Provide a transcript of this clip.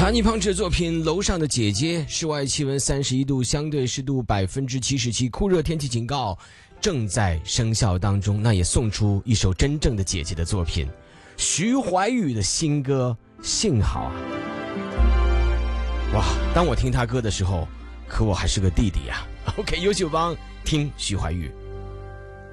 查尼胖制作品《楼上的姐姐》，室外气温31度，相对湿度77%，酷热天气警告正在生效当中。那也送出一首真正的姐姐的作品，徐怀钰的新歌《幸好》啊！哇，当我听他歌的时候，可我还是个弟弟呀。OK， 优秀帮听徐怀钰。